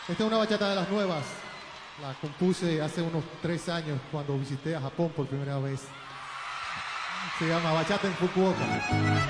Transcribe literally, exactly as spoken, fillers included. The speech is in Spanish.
Esta es una bachata de las nuevas. La compuse hace unos tres años cuando visité a Japón por primera vez. Se llama Bachata en Fukuoka.